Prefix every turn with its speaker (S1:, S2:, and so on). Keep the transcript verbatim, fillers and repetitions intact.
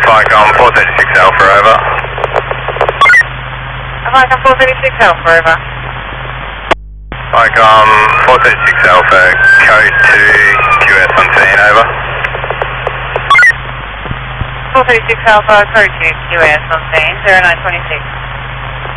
S1: Vicom four thirty-six Alpha, over.
S2: Vicom four thirty-six Alpha, over.
S1: Vicom four thirty-six Alpha, code to Q S on scene, over.
S2: four thirty-six Alpha, code to Q S on scene, zero nine twenty-six.